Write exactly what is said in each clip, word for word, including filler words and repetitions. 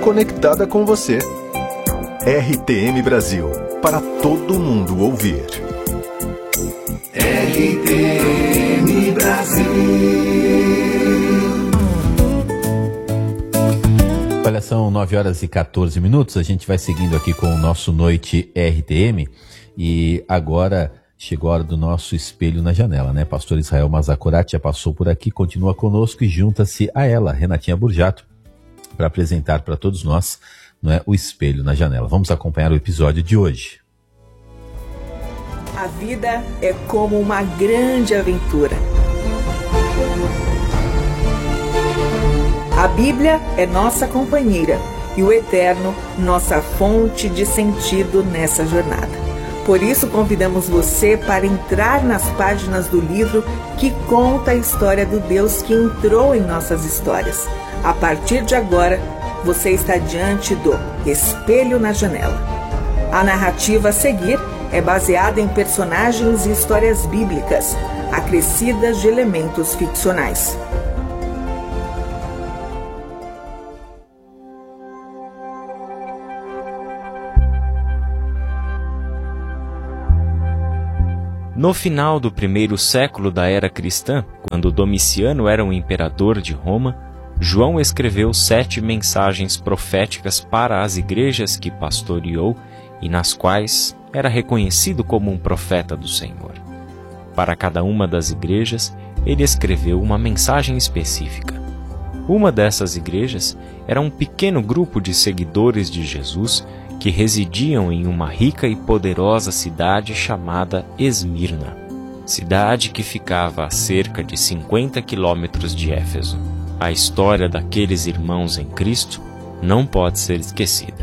conectada com você. R T M Brasil, para todo mundo ouvir. R T M Brasil. Olha, são nove horas e quatorze minutos, a gente vai seguindo aqui com o nosso Noite R T M e agora chegou a hora do nosso Espelho na Janela, né? Pastor Israel Mazzacurati já passou por aqui, continua conosco e junta-se a ela, Renatinha Burjato, para apresentar para todos nós, não é, o Espelho na Janela. Vamos acompanhar o episódio de hoje. A vida é como uma grande aventura. A Bíblia é nossa companheira e o Eterno nossa fonte de sentido nessa jornada. Por isso convidamos você para entrar nas páginas do livro que conta a história do Deus que entrou em nossas histórias. A partir de agora, você está diante do Espelho na Janela. A narrativa a seguir é baseada em personagens e histórias bíblicas, acrescidas de elementos ficcionais. No final do primeiro século da era cristã, quando Domiciano era um imperador de Roma, João escreveu sete mensagens proféticas para as igrejas que pastoreou e nas quais era reconhecido como um profeta do Senhor. Para cada uma das igrejas, ele escreveu uma mensagem específica. Uma dessas igrejas era um pequeno grupo de seguidores de Jesus que residiam em uma rica e poderosa cidade chamada Esmirna, cidade que ficava a cerca de cinquenta quilômetros de Éfeso. A história daqueles irmãos em Cristo não pode ser esquecida.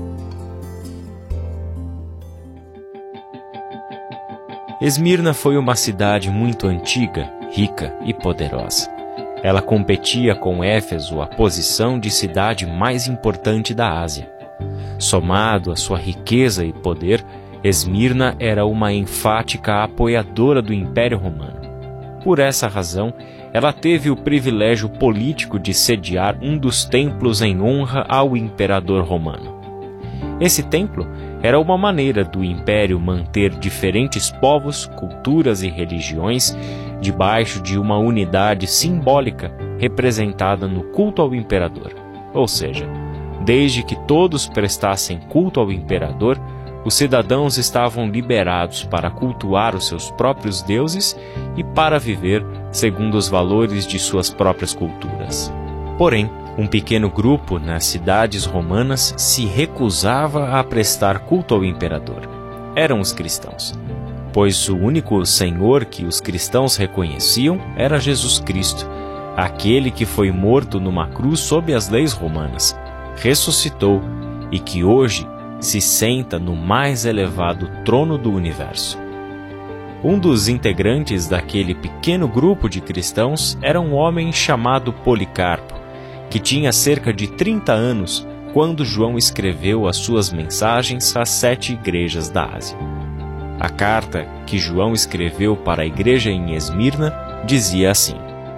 Esmirna foi uma cidade muito antiga, rica e poderosa. Ela competia com Éfeso a posição de cidade mais importante da Ásia. Somado à sua riqueza e poder, Esmirna era uma enfática apoiadora do Império Romano. Por essa razão, ela teve o privilégio político de sediar um dos templos em honra ao imperador romano. Esse templo era uma maneira do império manter diferentes povos, culturas e religiões debaixo de uma unidade simbólica representada no culto ao imperador. Ou seja, desde que todos prestassem culto ao imperador, os cidadãos estavam liberados para cultuar os seus próprios deuses e para viver segundo os valores de suas próprias culturas. Porém, um pequeno grupo nas cidades romanas se recusava a prestar culto ao imperador. Eram os cristãos, pois o único Senhor que os cristãos reconheciam era Jesus Cristo, aquele que foi morto numa cruz sob as leis romanas, ressuscitou e que hoje se senta no mais elevado trono do universo. Um dos integrantes daquele pequeno grupo de cristãos era um homem chamado Policarpo, que tinha cerca de trinta anos quando João escreveu as suas mensagens às sete igrejas da Ásia. A carta que João escreveu para a igreja em Esmirna dizia assim: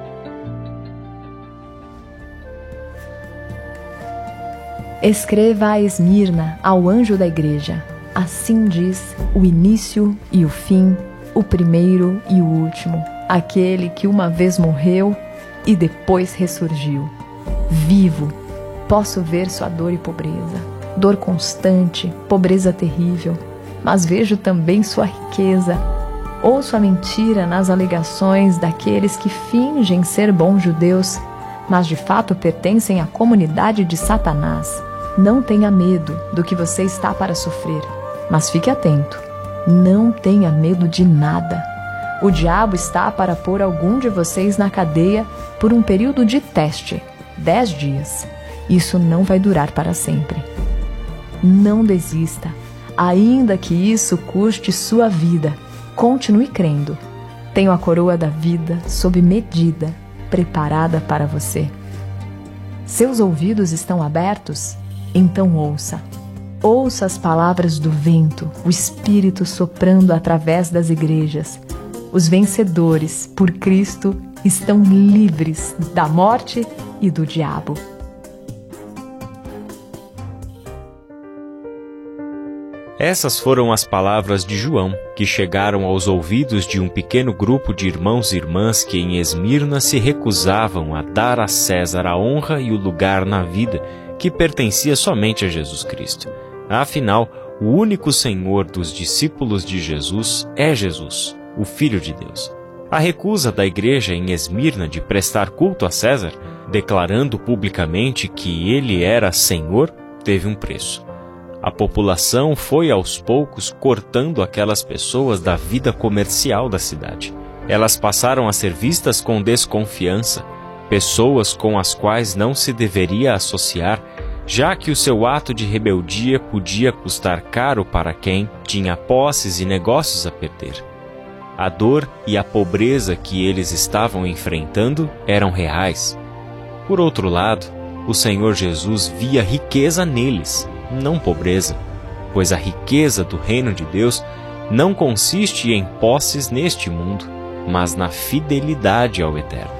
Escreva a Esmirna, ao anjo da igreja. Assim diz o início e o fim, o primeiro e o último, aquele que uma vez morreu e depois ressurgiu. Vivo, posso ver sua dor e pobreza, dor constante, pobreza terrível, mas vejo também sua riqueza. Ouço a mentira nas alegações daqueles que fingem ser bons judeus, mas de fato pertencem à comunidade de Satanás. Não tenha medo do que você está para sofrer, mas fique atento. Não tenha medo de nada. O diabo está para pôr algum de vocês na cadeia por um período de teste, dez dias. Isso não vai durar para sempre. Não desista, ainda que isso custe sua vida. Continue crendo. Tenho a coroa da vida sob medida, preparada para você. Seus ouvidos estão abertos? Então ouça. Ouça as palavras do vento, o Espírito soprando através das igrejas. Os vencedores, por Cristo, estão livres da morte e do diabo. Essas foram as palavras de João, que chegaram aos ouvidos de um pequeno grupo de irmãos e irmãs que em Esmirna se recusavam a dar a César a honra e o lugar na vida que pertencia somente a Jesus Cristo. Afinal, o único Senhor dos discípulos de Jesus é Jesus, o Filho de Deus. A recusa da igreja em Esmirna de prestar culto a César, declarando publicamente que ele era Senhor, teve um preço. A população foi aos poucos cortando aquelas pessoas da vida comercial da cidade. Elas passaram a ser vistas com desconfiança, pessoas com as quais não se deveria associar, já que o seu ato de rebeldia podia custar caro para quem tinha posses e negócios a perder. A dor e a pobreza que eles estavam enfrentando eram reais. Por outro lado, o Senhor Jesus via riqueza neles, não pobreza, pois a riqueza do reino de Deus não consiste em posses neste mundo, mas na fidelidade ao Eterno.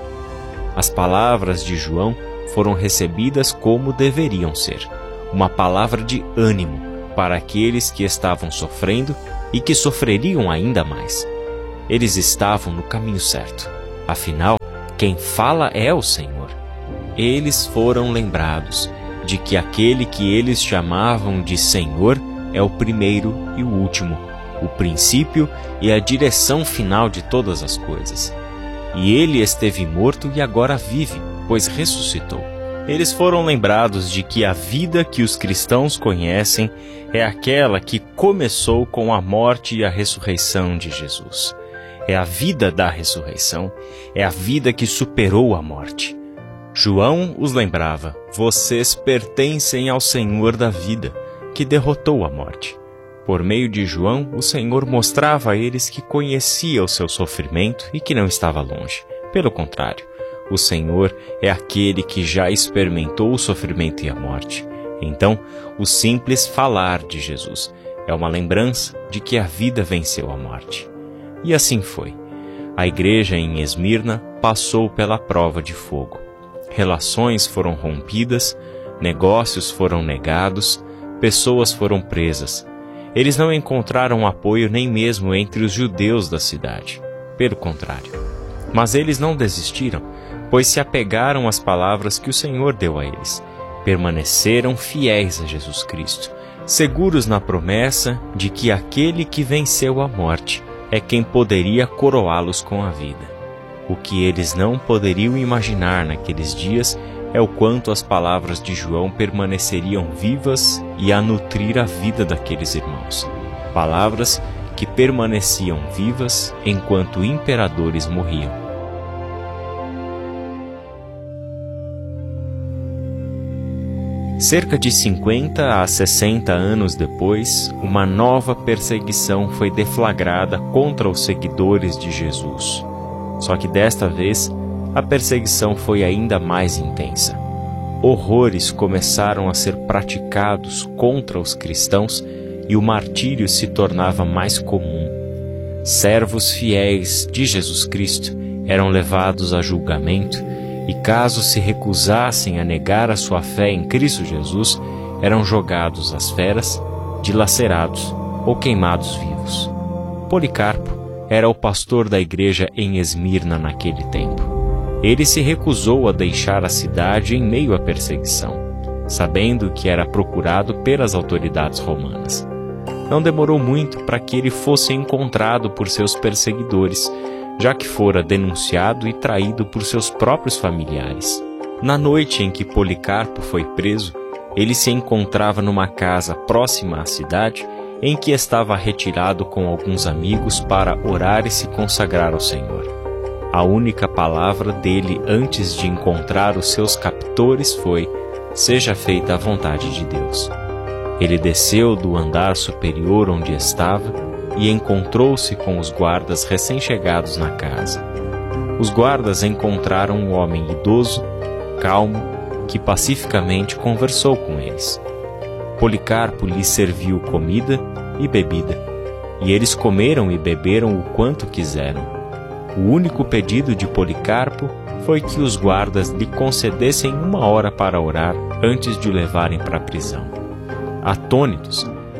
As palavras de João foram recebidas como deveriam ser, uma palavra de ânimo para aqueles que estavam sofrendo e que sofreriam ainda mais. Eles estavam no caminho certo, afinal, quem fala é o Senhor. Eles foram lembrados de que aquele que eles chamavam de Senhor é o primeiro e o último, o princípio e a direção final de todas as coisas. E ele esteve morto e agora vive, pois ressuscitou. Eles foram lembrados de que a vida que os cristãos conhecem é aquela que começou com a morte e a ressurreição de Jesus. É a vida da ressurreição, é a vida que superou a morte. João os lembrava: vocês pertencem ao Senhor da vida, que derrotou a morte. Por meio de João, o Senhor mostrava a eles que conhecia o seu sofrimento e que não estava longe. Pelo contrário, o Senhor é aquele que já experimentou o sofrimento e a morte. Então, o simples falar de Jesus é uma lembrança de que a vida venceu a morte. E assim foi. A igreja em Esmirna passou pela prova de fogo. Relações foram rompidas, negócios foram negados, pessoas foram presas. Eles não encontraram apoio nem mesmo entre os judeus da cidade. Pelo contrário. Mas eles não desistiram, pois se apegaram às palavras que o Senhor deu a eles. Permaneceram fiéis a Jesus Cristo, seguros na promessa de que aquele que venceu a morte é quem poderia coroá-los com a vida. O que eles não poderiam imaginar naqueles dias é o quanto as palavras de João permaneceriam vivas e a nutrir a vida daqueles irmãos. Palavras que permaneciam vivas enquanto imperadores morriam. Cerca de cinquenta a sessenta anos depois, uma nova perseguição foi deflagrada contra os seguidores de Jesus. Só que desta vez, a perseguição foi ainda mais intensa. Horrores começaram a ser praticados contra os cristãos e o martírio se tornava mais comum. Servos fiéis de Jesus Cristo eram levados a julgamento e, caso se recusassem a negar a sua fé em Cristo Jesus, eram jogados às feras, dilacerados ou queimados vivos. Policarpo era o pastor da igreja em Esmirna naquele tempo. Ele se recusou a deixar a cidade em meio à perseguição, sabendo que era procurado pelas autoridades romanas. Não demorou muito para que ele fosse encontrado por seus perseguidores, já que fora denunciado e traído por seus próprios familiares. Na noite em que Policarpo foi preso, ele se encontrava numa casa próxima à cidade, em que estava retirado com alguns amigos para orar e se consagrar ao Senhor. A única palavra dele antes de encontrar os seus captores foi: seja feita a vontade de Deus. Ele desceu do andar superior onde estava e encontrou-se com os guardas recém-chegados na casa. Os guardas encontraram um homem idoso, calmo, que pacificamente conversou com eles. Policarpo lhes serviu comida e bebida, e eles comeram e beberam o quanto quiseram. O único pedido de Policarpo foi que os guardas lhe concedessem uma hora para orar antes de o levarem para a prisão. Atônitos,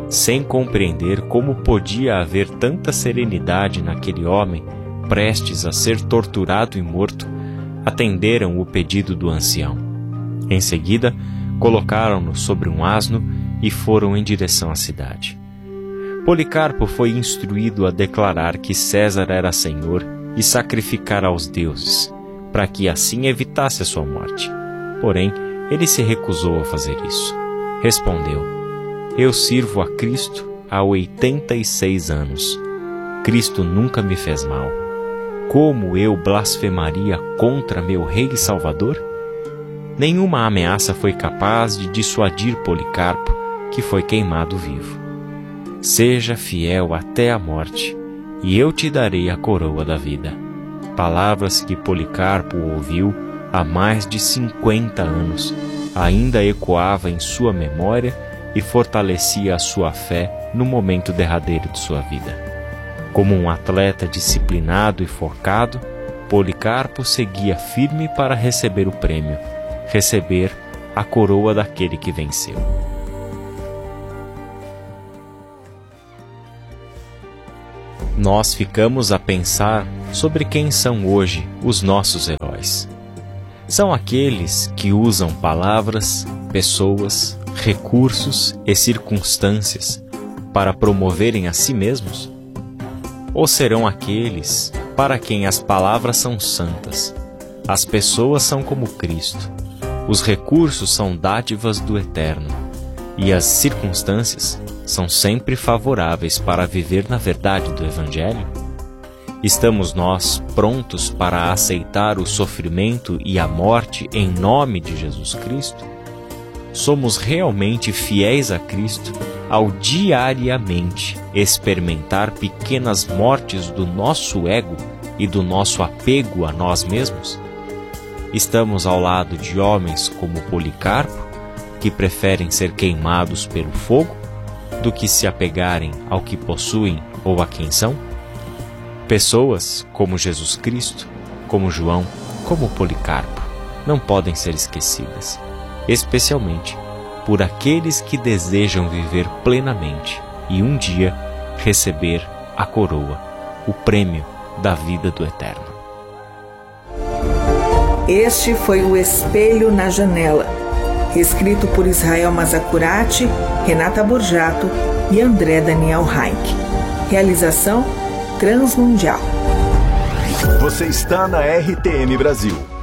sem compreender como podia haver tanta serenidade naquele homem prestes a ser torturado e morto, atenderam o pedido do ancião. Em seguida, colocaram-no sobre um asno e foram em direção à cidade. Policarpo foi instruído a declarar que César era senhor e sacrificar aos deuses, para que assim evitasse a sua morte. Porém, ele se recusou a fazer isso. Respondeu: Eu sirvo a Cristo há oitenta e seis anos. Cristo nunca me fez mal. Como eu blasfemaria contra meu Rei e Salvador? Nenhuma ameaça foi capaz de dissuadir Policarpo, que foi queimado vivo. Seja fiel até a morte, e eu te darei a coroa da vida. Palavras que Policarpo ouviu há mais de cinquenta anos, ainda ecoava em sua memória e fortalecia a sua fé no momento derradeiro de sua vida. Como um atleta disciplinado e focado, Policarpo seguia firme para receber o prêmio, receber a coroa daquele que venceu. Nós ficamos a pensar sobre quem são hoje os nossos heróis. São aqueles que usam palavras, pessoas, recursos e circunstâncias para promoverem a si mesmos? Ou serão aqueles para quem as palavras são santas, as pessoas são como Cristo, os recursos são dádivas do Eterno e as circunstâncias são sempre favoráveis para viver na verdade do Evangelho? Estamos nós prontos para aceitar o sofrimento e a morte em nome de Jesus Cristo? Somos realmente fiéis a Cristo ao diariamente experimentar pequenas mortes do nosso ego e do nosso apego a nós mesmos? Estamos ao lado de homens como Policarpo, que preferem ser queimados pelo fogo do que se apegarem ao que possuem ou a quem são? Pessoas como Jesus Cristo, como João, como Policarpo, não podem ser esquecidas, especialmente por aqueles que desejam viver plenamente e um dia receber a coroa, o prêmio da vida do Eterno. Este foi o Espelho na Janela, escrito por Israel Mazacurati, Renata Borjato e André Daniel Heinck. Realização Transmundial. Você está na R T M Brasil.